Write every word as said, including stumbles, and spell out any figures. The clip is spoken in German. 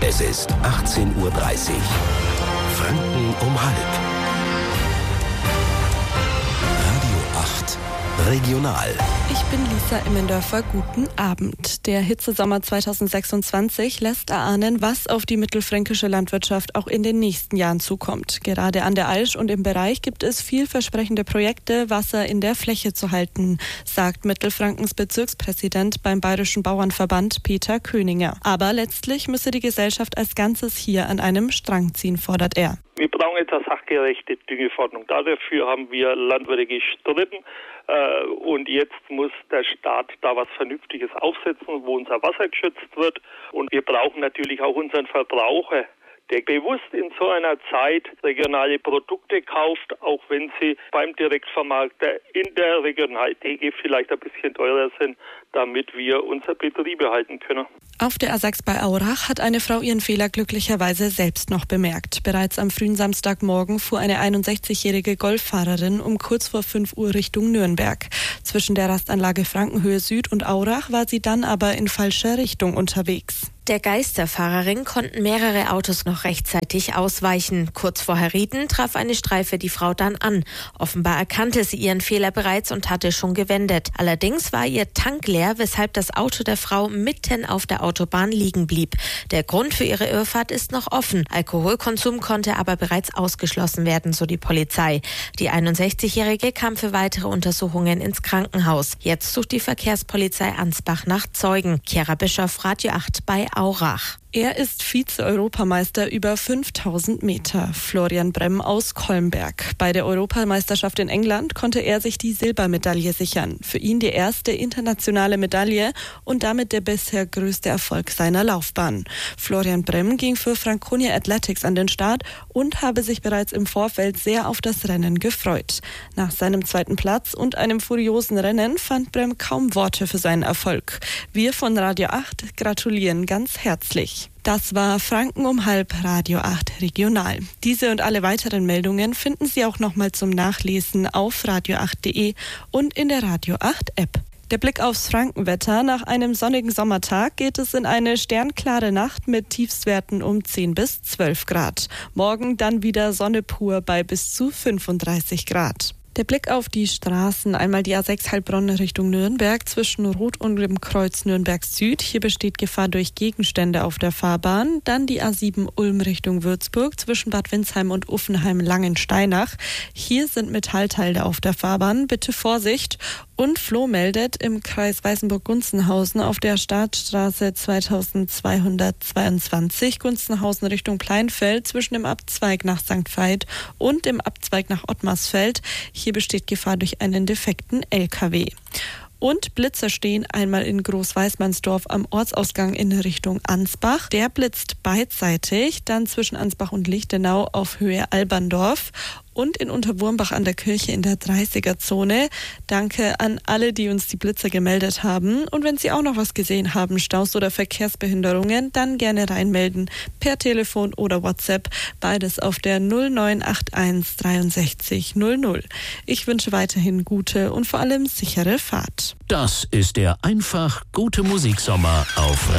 Es ist achtzehn Uhr dreißig. Franken um halb. Radio acht Regional. Ich bin Lisa Immendörfer, guten Abend. Der Hitzesommer zweitausendsechsundzwanzig lässt erahnen, was auf die mittelfränkische Landwirtschaft auch in den nächsten Jahren zukommt. Gerade an der Aisch und im Bereich gibt es vielversprechende Projekte, Wasser in der Fläche zu halten, sagt Mittelfrankens Bezirkspräsident beim Bayerischen Bauernverband Peter Köninger. Aber letztlich müsse die Gesellschaft als Ganzes hier an einem Strang ziehen, fordert er. Wir brauchen jetzt eine sachgerechte Düngeverordnung. Dafür haben wir Landwirte gestritten. Und jetzt muss der Staat da was Vernünftiges aufsetzen, wo unser Wasser geschützt wird. Und wir brauchen natürlich auch unseren Verbraucher, der bewusst in so einer Zeit regionale Produkte kauft, auch wenn sie beim Direktvermarkter in der Regionaltheke vielleicht ein bisschen teurer sind, damit wir unsere Betriebe halten können. Auf der A sechs bei Aurach hat eine Frau ihren Fehler glücklicherweise selbst noch bemerkt. Bereits am frühen Samstagmorgen fuhr eine einundsechzigjährige Golffahrerin um kurz vor fünf Uhr Richtung Nürnberg. Zwischen der Rastanlage Frankenhöhe Süd und Aurach war sie dann aber in falscher Richtung unterwegs. Der Geisterfahrerin konnten mehrere Autos noch rechtzeitig ausweichen. Kurz vor Herrieden traf eine Streife die Frau dann an. Offenbar erkannte sie ihren Fehler bereits und hatte schon gewendet. Allerdings war ihr Tank leer, weshalb das Auto der Frau mitten auf der Autobahn liegen blieb. Der Grund für ihre Irrfahrt ist noch offen. Alkoholkonsum konnte aber bereits ausgeschlossen werden, so die Polizei. Die einundsechzigjährige kam für weitere Untersuchungen ins Krankenhaus. Jetzt sucht die Verkehrspolizei Ansbach nach Zeugen. Chiara Bischoff, Radio acht bei Aurach. Er ist Vize-Europameister über fünftausend Meter. Florian Bremm aus Kolmberg. Bei der Europameisterschaft in England konnte er sich die Silbermedaille sichern. Für ihn die erste internationale Medaille und damit der bisher größte Erfolg seiner Laufbahn. Florian Bremm ging für Franconia Athletics an den Start und habe sich bereits im Vorfeld sehr auf das Rennen gefreut. Nach seinem zweiten Platz und einem furiosen Rennen fand Bremm kaum Worte für seinen Erfolg. Wir von Radio acht gratulieren ganz herzlich. Das war Franken um halb, Radio acht Regional. Diese und alle weiteren Meldungen finden Sie auch nochmal zum Nachlesen auf radio acht punkt de und in der Radio acht App. Der Blick aufs Frankenwetter. Nach einem sonnigen Sommertag geht es in eine sternklare Nacht mit Tiefstwerten um zehn bis zwölf Grad. Morgen dann wieder Sonne pur bei bis zu fünfunddreißig Grad. Der Blick auf die Straßen, einmal die A sechs Heilbronn Richtung Nürnberg zwischen Rot und dem Kreuz Nürnberg Süd. Hier besteht Gefahr durch Gegenstände auf der Fahrbahn. Dann die A sieben Ulm Richtung Würzburg zwischen Bad Windsheim und Uffenheim-Langensteinach. Hier sind Metallteile auf der Fahrbahn. Bitte Vorsicht. Und Flo meldet im Kreis Weißenburg-Gunzenhausen auf der Startstraße zweitausendzweihundertzweiundzwanzig Gunzenhausen Richtung Pleinfeld zwischen dem Abzweig nach Sankt Veit und dem Abzweig nach Ottmarsfeld. Hier besteht Gefahr durch einen defekten L K W. Und Blitzer stehen einmal in Großweißmannsdorf am Ortsausgang in Richtung Ansbach. Der blitzt beidseitig, dann zwischen Ansbach und Lichtenau auf Höhe Alberndorf und in Unterwurmbach an der Kirche in der dreißiger-Zone. Danke an alle, die uns die Blitzer gemeldet haben. Und wenn Sie auch noch was gesehen haben, Staus oder Verkehrsbehinderungen, dann gerne reinmelden per Telefon oder WhatsApp. Beides auf der null neun acht eins dreiundsechzig null null. Ich wünsche weiterhin gute und vor allem sichere Fahrt. Das ist der einfach gute Musiksommer auf